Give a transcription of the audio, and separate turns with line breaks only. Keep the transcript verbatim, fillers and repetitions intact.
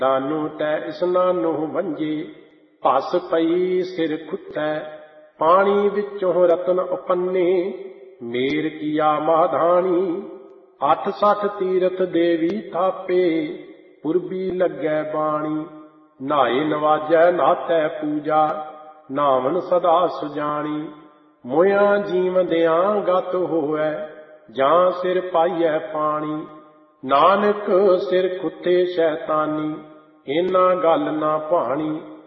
ਨਾਨੂ ਤੈ ਇਸਨਾਨੋ ਵੰਜੇ, ਭਸ ਪਈ ਸਿਰ ਖੁੱਤੈ। ਪਾਣੀ ਵਿੱਚੋਂ ਰਤਨ ਉਪੰਨੇ, ਮੇਰ ਕੀਆ ਮਾਧਾਣੀ। ਅੱਠ ਸੱਠ ਤੀਰਥ ਦੇਵੀ ਥਾਪੇ, ਪੁਰਬੀ ਲੱਗੈ ਬਾਣੀ। ਨਾਏ ਨਵਾਜੈ ਨਾਤੈ ਪੂਜਾ, ਨਾਵਨ ਸਦਾ ਸੁਜਾਣੀ। ਮੋਇਆਂ ਜੀਵਦਿਆਂ ਗਤ ਹੋਵੈ, ਜਾਂ ਸਿਰ ਪਾਈਐ ਪਾਣੀ। ਨਾਨਕ ਸਿਰ ਖੁੱਤੇ ਸ਼ੈਤਾਨੀ, ਇਹਨਾਂ ਗੱਲ ਨਾ ਭਾਣੀ।